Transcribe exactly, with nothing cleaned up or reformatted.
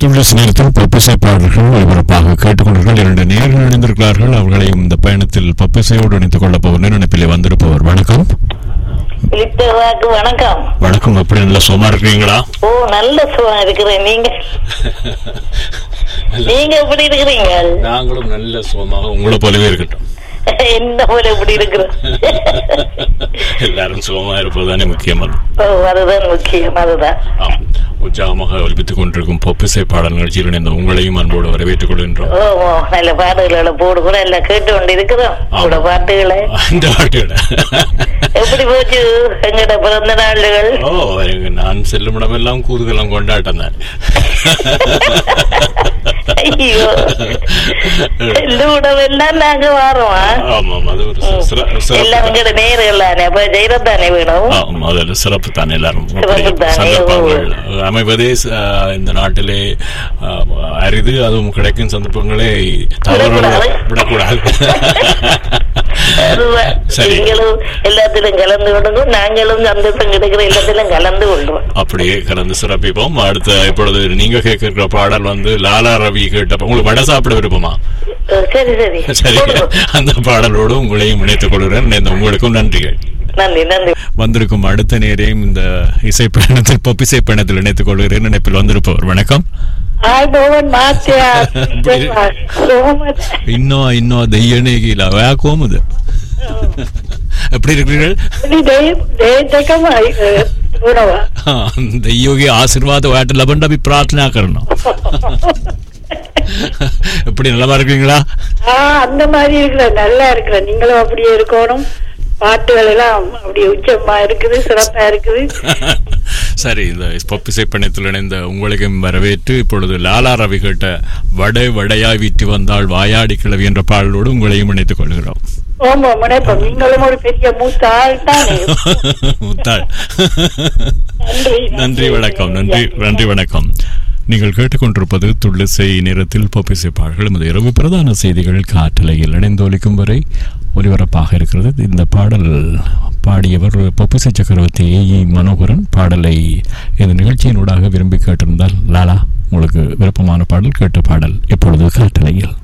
துளசி நேரத்தில் பப்பிசை பாடல்கள் ஒளிபரப்பாக கேட்டுக்கொண்டீர்கள். இரண்டு நேர்கள் இணைந்திருக்கிறார்கள். அவர்களையும் இந்த பயணத்தில் பப்பிசையோடு இணைத்துக் கொள்ளப்போவர் நினைப்பிலே வந்திருப்பவர். வணக்கம். வணக்கம். வணக்கம். எப்படி நல்ல சுகமா இருக்கிறீங்களா? ஓ, நல்ல சுகமா இருக்கிறேன். நீங்க நீங்க எப்படி இருக்கிறீங்க? நாங்களும் நல்ல சுகமாக உங்களை போலவே இருக்கட்டும். என்ன போல எப்படி இருக்கிறோம்? எல்லாரும் சுகமா இருப்பதுதானே முக்கியமானது. அதுதான் முக்கியம். அதுதான் உற்சாகமாக ஒலிப்பித்துக் கொண்டிருக்கும் பொப்பிசை பாடல் நிகழ்ச்சியில் இணைந்த உங்களையும் அன்போடு வரவேற்றுக் கொள்கின்றோம். ஓ, நல்ல பாடல்களை போடு கூட எல்லாம் கேட்டு கொண்டு இருக்கிறோம். உங்களோட பாட்டுகளை அந்த பாட்டுகளை எப்படி போச்சு எங்கட பிறந்த நாள்கள்? ஓ, நான் செல்லும் இடமெல்லாம் கூறுதெல்லாம் கொண்டாட்டம் தான். ஐயோ, செல்லும் இடமெல்லாம் நாங்க வாரோமா? ஆமாம், அது ஒரு எல்லாம் எங்கட நேர்கள் தானே, அப்ப ஜெயரம் தானே வேணும். அதில் சிறப்பு தானே. எல்லாரும் அமைவதே இந்த நாட்டிலே அரிது. அதுவும் கிடைக்கும் சந்தர்ப்பங்களே தவறு விடக்கூடாது. நீங்களும் எல்லாத்திலும் கலந்து கொள்ளுங்க, நாங்களும் சந்தர்ப்பம் கிடைக்கிற எல்லாத்திலும் கலந்து கொள்வோம். அப்படியே கலந்து சிறப்பிப்போம். அடுத்த இப்பொழுது நீங்க கேட்கிற பாடல் வந்து லாலா ரவி கேட்ட உங்களுக்கு வடை சாப்பிட விருப்பமா? சரி சரி சரி, அந்த பாடலோடு உங்களையும் இணைத்துக் கொள்கிறேன். உங்களுக்கும் நன்றிகள். நன்றி நன்றி. வந்திருக்கும் அடுத்த நேரையும் இந்த இசை பயணத்தில் பொப்பிசை பயணத்தில் இணைத்துக் கொள்கிறேன். நினைப்பில் வந்திருப்பவர். வணக்கம். இன்னும் இன்னும் தெய்யனேகில கோமுது. எப்படி இருக்கிறீர்கள்? தெய்யோகி ஆசீர்வாத வாட்ட லபண்ட அபி பிரார்த்தனா கரணும். எப்படி நல்லமா இருக்கீங்களா? அந்த மாதிரி இருக்கிற நல்லா இருக்கிற நீங்களும் அப்படியே இருக்கணும். பாட்டுகள் எல்லாம் அப்படியே உச்சமா இருக்குது, சிறப்பா இருக்குது. சரி, இந்த பொப்பிசை பயணத்தில் இணைந்த உங்களுக்கும் வரவேற்று இப்பொழுது லாலா ரவி கேட்ட வடை வடையாய் வீட்டு வந்தாள் வாயாடி கிழவி என்ற பாடலோடு உங்களையும் இணைத்துக் கொள்கிறோம். ஆமா, முனைப்பம். நீங்களும் ஒரு பெரிய மூத்தாள் தானே. மூத்தாள். நன்றி, வணக்கம். நன்றி, நன்றி, வணக்கம். நீங்கள் கேட்டுக்கொண்டிருப்பது துள்ளிசை நேரத்தில் பொப்பிசை பாடல்கள். நமது இரவு பிரதான செய்திகள் காற்றலையில் இணைந்தொலிக்கும் வரை ஒலிபரப்பாக இருக்கிறது. இந்த பாடல் பாடியவர் பொப்பிசை சக்கரவர்த்தி ஏ மனோகரன். பாடலை இந்த நிகழ்ச்சியினூடாக விரும்பி கேட்டிருந்தால் லாலா உங்களுக்கு விருப்பமான பாடல் கேட்ட பாடல் இப்பொழுது காற்றலையில்.